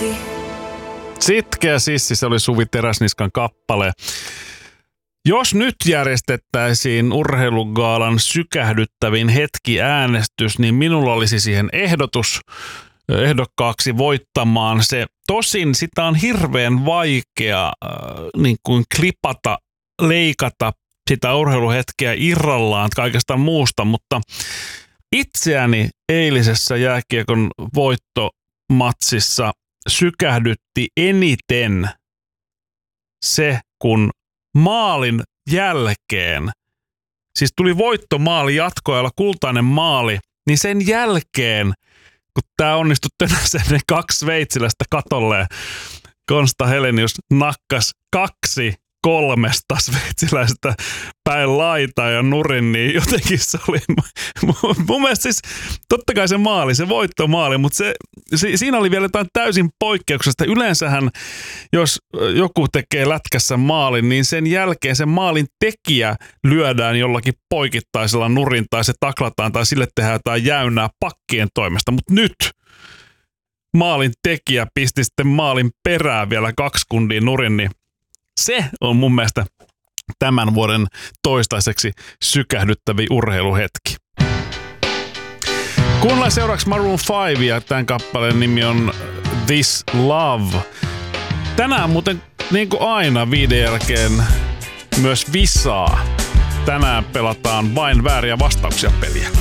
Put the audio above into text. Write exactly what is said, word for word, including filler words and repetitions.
sissi. Sitkeä sissi, se oli Suvi Teräsniskan kappale. Jos nyt järjestettäisiin urheilugaalan sykähdyttävin hetki äänestys, niin minulla olisi siihen ehdotus ehdokkaaksi voittamaan se. Tosin sitä on hirveän vaikea äh, niin kuin klipata, leikata sitä urheiluhetkeä irrallaan kaikesta muusta, mutta itseäni eilisessä jääkiekon voittomatsissa sykähdytti eniten se, kun maalin jälkeen, siis tuli voittomaali jatkoajalla, kultainen maali, niin sen jälkeen, kun tämä onnistui tönäsen ne kaksi sveitsiläistä katolleen, Konsta Helenius nakkas kaksi kolmesta sveitsiläistä päin laitaa ja nurin, niin jotenkin se oli, mun mielestä siis, totta kai se maali, se voittomaali, mutta se, se, siinä oli vielä jotain täysin poikkeuksesta. Yleensähän, jos joku tekee lätkässä maalin, niin sen jälkeen sen maalin tekijä lyödään jollakin poikittaisella nurin, tai se taklataan, tai sille tehdään jotain jäynää pakkien toimesta, mutta nyt maalin tekijä pisti sitten maalin perään vielä kaksi kundia nurin, niin se on mun mielestä tämän vuoden toistaiseksi sykähdyttävi urheiluhetki. Kuunnellaan seuraavaksi Maroon five ja tämän kappaleen nimi on This Love. Tänään muuten niin kuin aina viiden jälkeen myös visaa. Tänään pelataan vain vääriä vastauksia peliä.